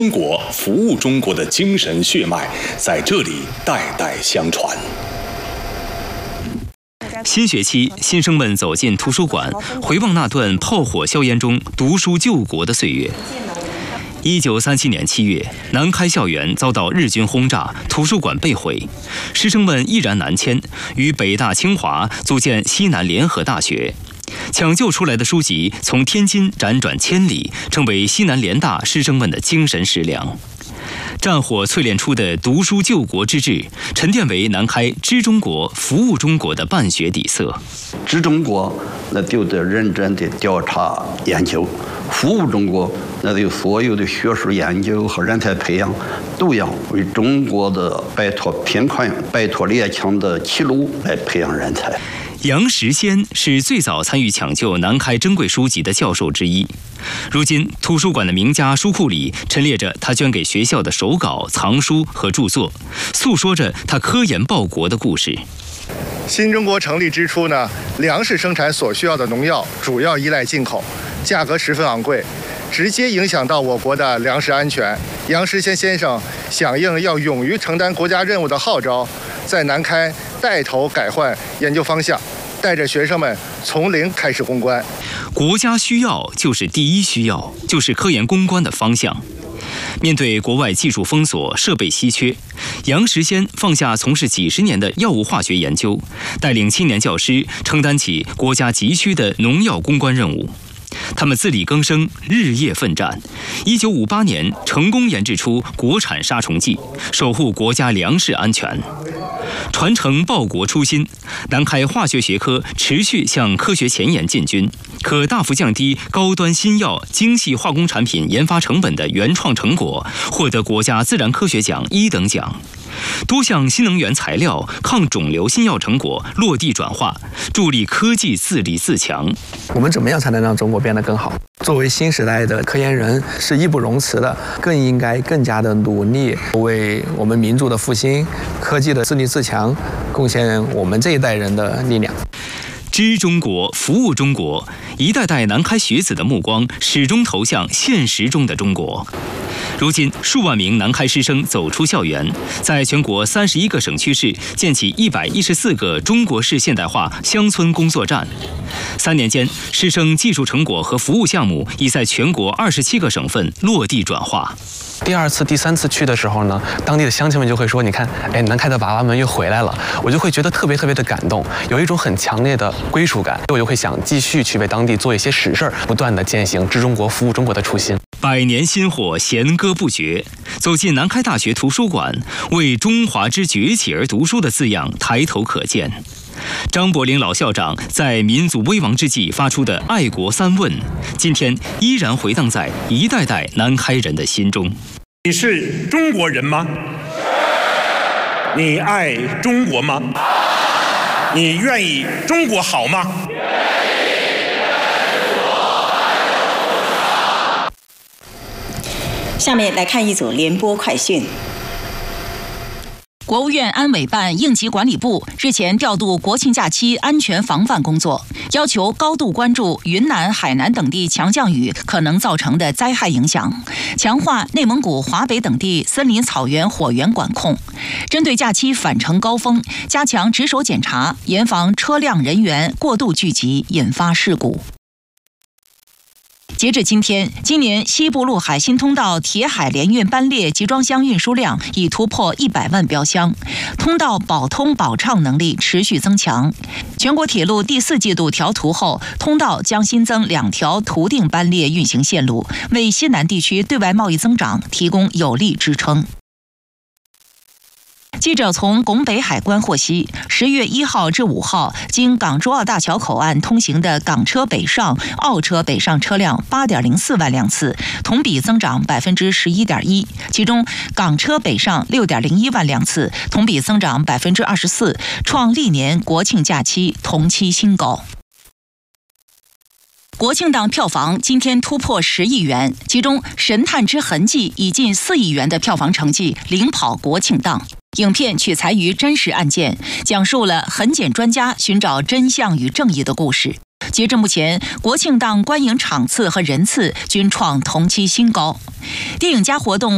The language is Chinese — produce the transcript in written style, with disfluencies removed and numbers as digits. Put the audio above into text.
中国服务中国的精神血脉在这里代代相传。 新学期，新生们走进图书馆，回望那段炮火硝烟中读书救国的岁月。1937年7月，南开校园遭到日军轰炸，图书馆被毁，师生们毅然南迁，与北大、清华组建西南联合大学。抢救出来的书籍从天津辗转千里，成为西南联大师生们的精神食粮。战火淬炼出的读书救国之志，沉淀为南开知中国、服务中国的办学底色。 知中国，那就得认真的调查研究；服务中国，那就所有的学术研究和人才培养，都要为中国的摆脱贫困、摆脱列强的歧路来培养人才。 杨时先是最早参与抢救南开珍贵书籍的教授之一。如今，图书馆的名家书库里陈列着他捐给学校的手稿、藏书和著作，诉说着他科研报国的故事。 新中国成立之初呢，粮食生产所需要的农药主要依赖进口，价格十分昂贵，直接影响到我国的粮食安全。杨时先先生响应要勇于承担国家任务的号召，在南开带头改换研究方向，带着学生们从零开始攻关。 国家需要就是第一需要，就是科研攻关的方向。面对国外技术封锁、设备稀缺，杨时先放下从事几十年的药物化学研究，带领青年教师承担起国家急需的农药攻关任务。他们自力更生，日夜奋战。1958年，成功研制出国产杀虫剂，守护国家粮食安全。传承报国初心，南开化学学科持续向科学前沿进军，可大幅降低高端新药、精细化工产品研发成本的原创成果，获得国家自然科学奖1等奖。多项新能源材料、抗肿瘤新药成果落地转化，助力科技自立自强。 我们怎么样才能让中国变得更好？作为新时代的科研人，是义不容辞的，更应该更加的努力，为我们民族的复兴、科技的自立自强，贡献我们这一代人的力量。 知中国，服务中国，一代代南开学子的目光始终投向现实中的中国。如今，数万名南开师生走出校园，在全国31个省区市建起114个中国式现代化乡村工作站。3年间，师生技术成果和服务项目已在全国27个省份落地转化。 第2次、第3次去的时候呢，当地的乡亲们就会说：“你看，南开的娃娃们又回来了。”我就会觉得特别的感动，有一种很强烈的归属感。我就会想继续去为当地做一些实事，不断的践行知中国、服务中国的初心。 百年薪火，弦歌不绝。走进南开大学图书馆，为中华之崛起而读书的字样抬头可见。张伯苓老校长在民族危亡之际发出的爱国3问，今天依然回荡在一代代南开人的心中。 你是中国人吗？你爱中国吗？你愿意中国好吗？ 下面来看一组联播快讯。 国务院安委办应急管理部日前调度国庆假期安全防范工作，要求高度关注云南、海南等地强降雨可能造成的灾害影响，强化内蒙古、华北等地森林草原火源管控。针对假期返程高峰，加强值守检查，严防车辆人员过度聚集引发事故。截至今天，今年西部陆海新通道铁海联运班列集装箱运输量已突破100万标箱，通道保通保畅能力持续增强。全国铁路第4季度调图后，通道将新增2条图定班列运行线路，为西南地区对外贸易增长提供有力支撑。记者从拱北海关获悉，10月1号至5号，经港珠澳大桥口岸通行的港车北上、澳车北上车辆8.04万辆次，同比增长11.1%。其中，港车北上6.01万辆次，同比增长24%，创历年国庆假期同期新高。国庆档票房今天突破10亿元，其中《神探之痕迹》以近4亿元的票房成绩领跑国庆档。影片取材于真实案件，讲述了痕检专家寻找真相与正义的故事。截至目前，国庆档观影场次和人次均创同期新高。电影家活动